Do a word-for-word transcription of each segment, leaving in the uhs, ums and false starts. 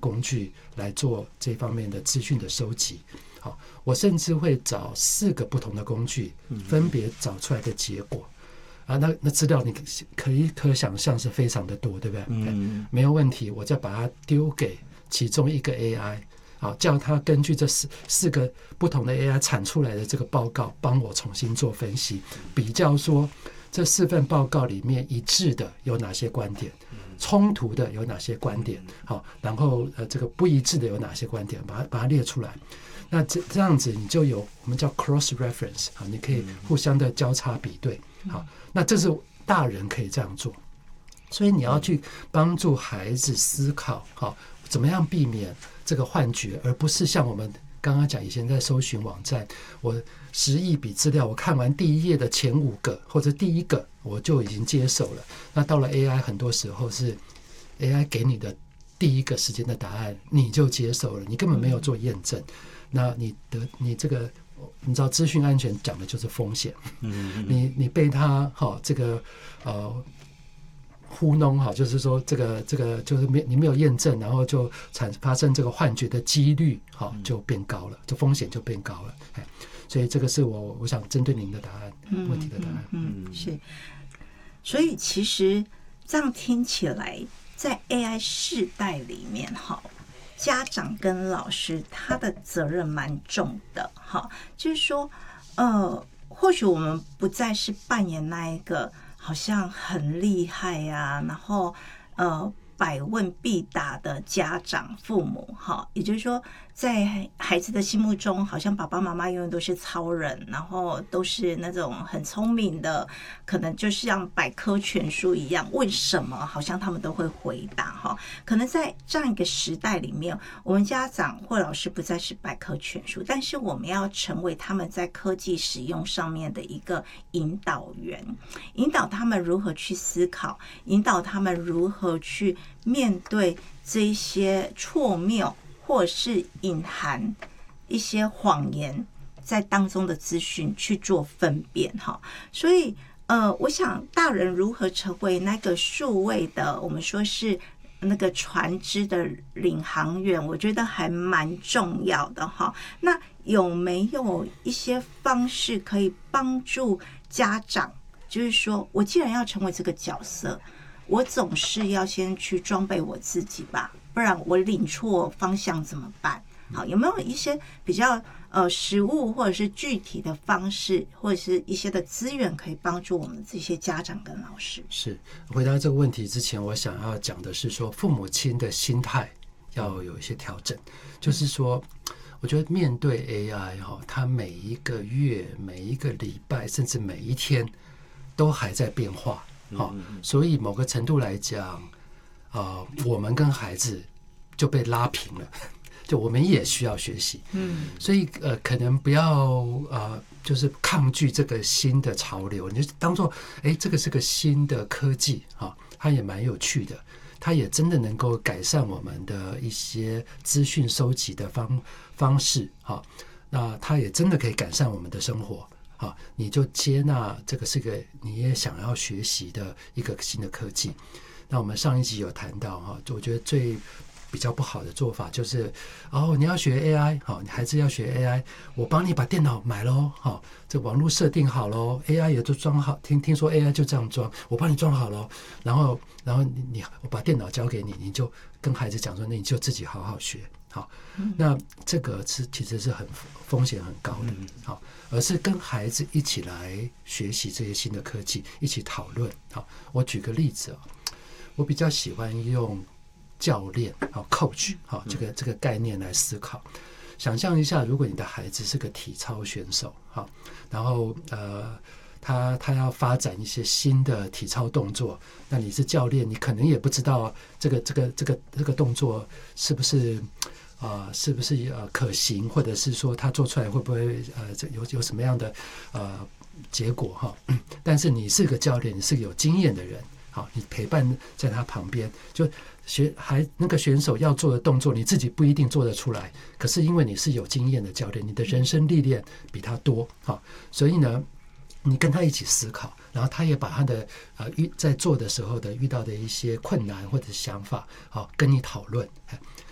工具来做这方面的资讯的收集。好，我甚至会找四个不同的工具，分别找出来的结果。啊，那那资料你可以可想象是非常的多，对不对？嗯，没有问题，我再把它丢给其中一个 A I， 好，叫它根据这四四个不同的 A I 产出来的这个报告，帮我重新做分析，比较说这四份报告里面一致的有哪些观点，冲突的有哪些观点，好，然后呃这个不一致的有哪些观点，把它把它列出来。那这这样子你就有我们叫 cross reference， 好，你可以互相的交叉比对，好，那这是大人可以这样做，所以你要去帮助孩子思考，好，怎么样避免这个幻觉，而不是像我们刚刚讲以前在搜寻网站，我十亿笔资料，我看完第一页的前五个或者第一个我就已经接受了。那到了 A I 很多时候是 A I 给你的第一个时间的答案你就接受了，你根本没有做验证。那你的你这个你知道资讯安全讲的就是风险，你你被他好这个呃糊弄好，就是说这个这个就是没你没有验证，然后就产发生这个幻觉的几率好就变高了，这风险就变高了。哎，所以这个是我我想针对您的答案，问题的答案。 嗯，嗯是。所以其实这样听起来，在 A I 世代里面哈。家长跟老师他的责任蛮重的，哈，就是说，呃，或许我们不再是扮演那一个好像很厉害呀、啊，然后呃百问必答的家长父母，哈，也就是说，在孩子的心目中，好像爸爸妈妈永远都是超人，然后都是那种很聪明的，可能就像百科全书一样，问什么好像他们都会回答哈。可能在这样一个时代里面，我们家长或老师不再是百科全书，但是我们要成为他们在科技使用上面的一个引导员，引导他们如何去思考，引导他们如何去面对这些错谬或者是隐含一些谎言在当中的资讯去做分辨哈。所以呃，我想大人如何成为那个数位的，我们说是那个船只的领航员，我觉得还蛮重要的哈。那有没有一些方式可以帮助家长，就是说我既然要成为这个角色，我总是要先去装备我自己吧，不然我领错方向怎么办？好，有没有一些比较呃实务或者是具体的方式，或者是一些的资源可以帮助我们这些家长跟老师？ 是回答这个问题之前，我想要讲的是说，父母亲的心态要有一些调整，就是说，我觉得面对 A I 哈，它每一个月、每一个礼拜，甚至每一天都还在变化。好，所以某个程度来讲，呃，我们跟孩子就被拉平了，就我们也需要学习。嗯，所以呃，可能不要呃，就是抗拒这个新的潮流，你就当做哎，这个是个新的科技啊，它也蛮有趣的，它也真的能够改善我们的一些资讯收集的方方式啊，那它也真的可以改善我们的生活。啊，你就接纳这个是个你也想要学习的一个新的科技。那我们上一集有谈到哈，我觉得最比较不好的做法就是，哦，你要学 A I， 好，你孩子要学 A I， 我帮你把电脑买咯，好，这网络设定好咯， A I 也都装好，听听说 A I 就这样装，我帮你装好咯，然后然后你你我把电脑交给你，你就跟孩子讲说，那你就自己好好学。好，那这个是其实是很风险很高的，好，而是跟孩子一起来学习这些新的科技，一起讨论。好，我举个例子，我比较喜欢用教练啊 coach 好这个这个概念来思考。想象一下，如果你的孩子是个体操选手，好，然后呃。他他要发展一些新的体操动作，那你是教练，你可能也不知道这个这个这个这个动作是不是啊、呃、是不是呃可行，或者是说他做出来会不会呃有有什么样的呃结果哈？但是你是个教练，你是个有经验的人，好，你陪伴在他旁边，就学还那个选手要做的动作，你自己不一定做得出来，可是因为你是有经验的教练，你的人生历练比他多，好，所以呢。你跟他一起思考，然后他也把他的呃遇在做的时候的遇到的一些困难或者想法，好跟你讨论。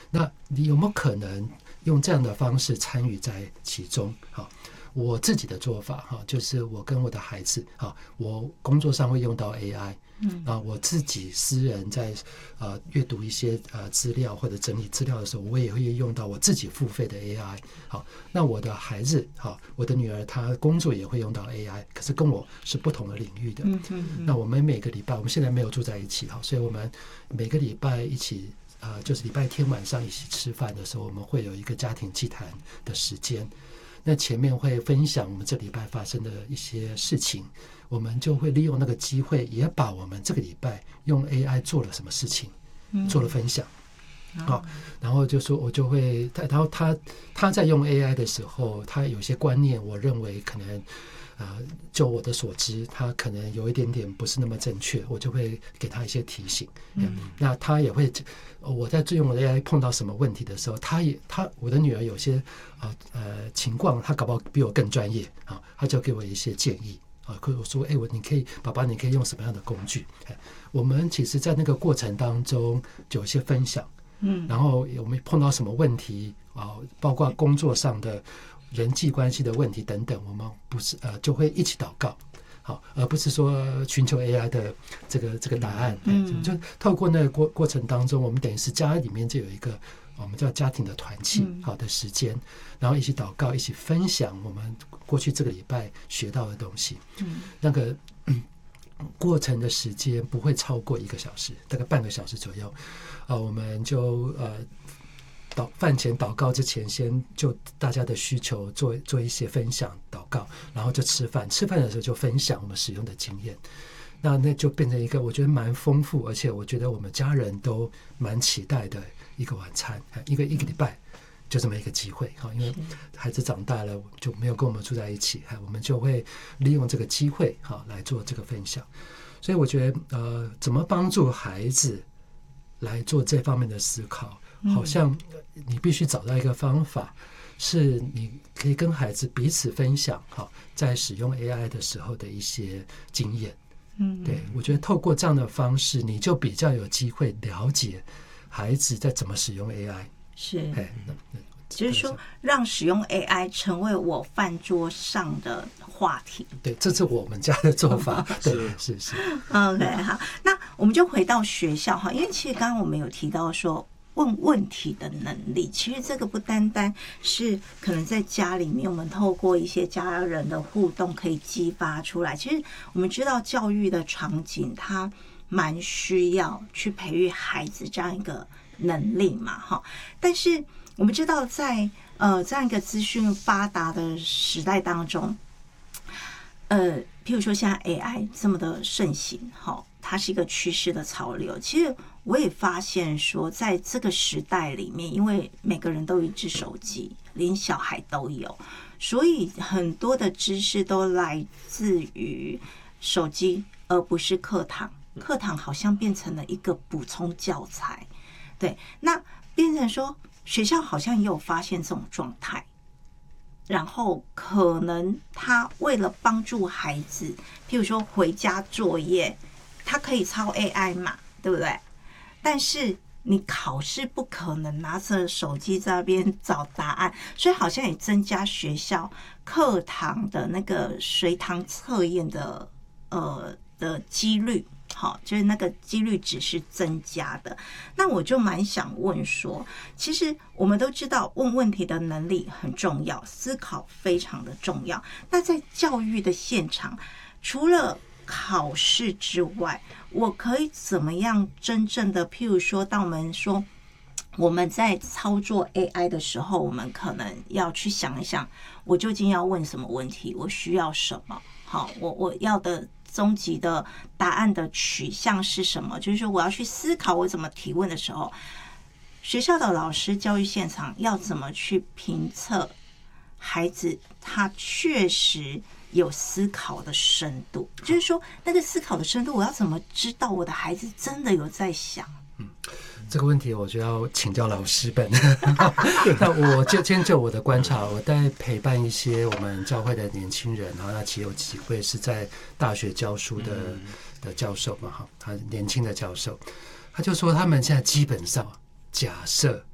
那你有没有可能用这样的方式参与在其中？好，我自己的做法哈，就是我跟我的孩子啊，我工作上会用到 A I。嗯，啊，我自己私人在呃阅读一些呃资料或者整理资料的时候，我也会用到我自己付费的 A I。好，那我的孩子，好，我的女儿她工作也会用到 A I， 可是跟我是不同的领域的。嗯嗯嗯。那我们每个礼拜，我们现在没有住在一起，好，所以我们每个礼拜一起，呃，就是礼拜天晚上一起吃饭的时候，我们会有一个家庭祭坛的时间。那前面会分享我们这礼拜发生的一些事情。我们就会利用那个机会，也把我们这个礼拜用 A I 做了什么事情，做了分享。好，然后就说我就会，然后他他在用 A I 的时候，他有些观念，我认为可能，呃，就我的所知，他可能有一点点不是那么正确，我就会给他一些提醒。嗯，那他也会，我在用 A I 碰到什么问题的时候，他也他我的女儿有些啊 呃, 呃情况，她搞不好比我更专业啊，他就给我一些建议。啊，或者说，哎，我你可以，爸爸，你可以用什么样的工具？我们其实，在那个过程当中，就有一些分享，嗯，然后我们碰到什么问题啊，包括工作上的人际关系的问题等等，我们不是呃，就会一起祷告，好，而不是说寻求 A I 的这个这个答案。嗯，就透过那个过过程当中，我们等于是家里面就有一个我们叫家庭的团契，好的时间，然后一起祷告，一起分享我们过去这个礼拜学到的东西。嗯，那个、嗯、过程的时间不会超过一个小时，大概半个小时左右。啊，我们就呃祷饭前祷告之前，先就大家的需求做做一些分享祷告，然后就吃饭。吃饭的时候就分享我们使用的经验。那那就变成一个我觉得蛮丰富，而且我觉得我们家人都蛮期待的一个晚餐，一个一个礼拜就这么一个机会。因为孩子长大了就没有跟我们住在一起，我们就会利用这个机会来做这个分享。所以我觉得呃，怎么帮助孩子来做这方面的思考，好像你必须找到一个方法，是你可以跟孩子彼此分享在使用 A I 的时候的一些经验。嗯，对，我觉得透过这样的方式，你就比较有机会了解孩子在怎么使用 A I。 是，就是说让使用 A I 成为我饭桌上的话题。 对，这是我们家的做法。对，是是。 OK， 好，那我们就回到学校哈，因为其实刚刚我们有提到说，问问题的能力，其实这个不单单是可能在家里面，我们透过一些家人的互动可以激发出来。其实我们知道教育的场景，它蛮需要去培育孩子这样一个能力嘛，哈。但是我们知道在呃这样一个资讯发达的时代当中，呃，譬如说现在 A I 这么的盛行，哈，它是一个趋势的潮流。其实我也发现说，在这个时代里面，因为每个人都有一只手机，连小孩都有，所以很多的知识都来自于手机，而不是课堂。课堂好像变成了一个补充教材，对，那变成说学校好像也有发现这种状态，然后可能他为了帮助孩子，譬如说回家作业，他可以抄 A I 嘛，对不对？但是你考试不可能拿着手机在那边找答案，所以好像也增加学校课堂的那个随堂测验的呃的几率，好，就是那个几率值是增加的。那我就蛮想问说，其实我们都知道问问题的能力很重要，思考非常的重要。那在教育的现场，除了考试之外，我可以怎么样真正的，譬如说当我们说我们在操作 A I 的时候，我们可能要去想一想，我究竟要问什么问题，我需要什么，好，我我要的终极的答案的取向是什么，就是说我要去思考我怎么提问的时候，学校的老师教育现场要怎么去评测孩子他确实有思考的深度，就是说那个思考的深度，我要怎么知道我的孩子真的有在想？ 嗯，这个问题我就要请教老师本。那我就先就我的观察，我在陪伴一些我们教会的年轻人，然后那其实有几位是在大学教书的的教授嘛，哈，他年轻的教授，他就说他们现在基本上假设